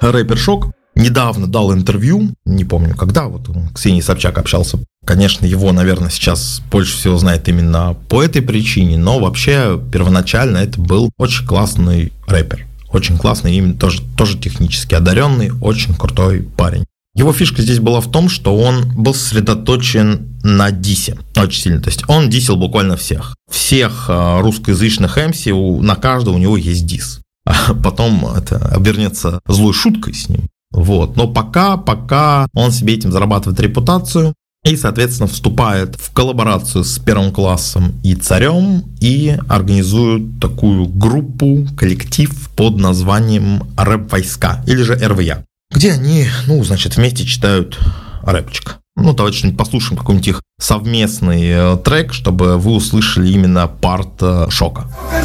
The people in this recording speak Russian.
рэпер Шок недавно дал интервью, не помню когда, вот Ксения Собчак общался. Конечно, его, наверное, сейчас больше всего знает именно по этой причине, но вообще первоначально это был очень классный рэпер. Очень классный, именно тоже технически одаренный, очень крутой парень. Его фишка здесь была в том, что он был сосредоточен на дисе очень сильно. То есть он дисил буквально всех. Всех русскоязычных MC, на каждого у него есть дис. А потом это обернется злой шуткой с ним. Вот. Но пока он себе этим зарабатывает репутацию и, соответственно, вступает в коллаборацию с Первым классом и Царем и организует такую группу, коллектив под названием «Рэп-войска» или же РВЯ, где они, вместе читают рэпчик. Давайте что-нибудь послушаем, какой-нибудь их совместный трек, чтобы вы услышали именно парт Шока.